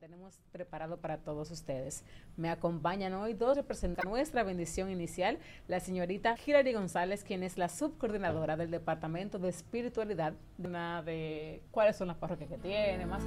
tenemos preparado para todos ustedes. Me acompañan hoy dos representantes de nuestra bendición inicial, la señorita Hilary González, quien es la subcoordinadora del Departamento de Espiritualidad de cuáles son las parroquias que tiene, más